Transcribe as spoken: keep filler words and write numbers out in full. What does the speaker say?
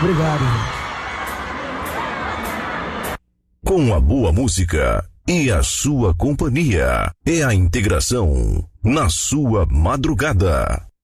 Obrigado, gente. Com a boa música e a sua companhia, é a integração na sua madrugada.